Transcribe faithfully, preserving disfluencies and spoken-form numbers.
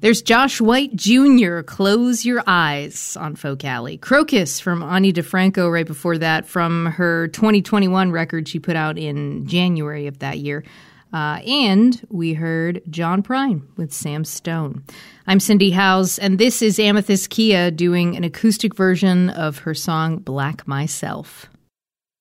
There's Josh White Junior, Close Your Eyes on Folk Alley. Crocus from Ani DeFranco right before that, from her twenty twenty-one record she put out in January of that year. Uh, and we heard John Prine with Sam Stone. I'm Cindy Howes, and this is Amethyst Kia doing an acoustic version of her song Black Myself.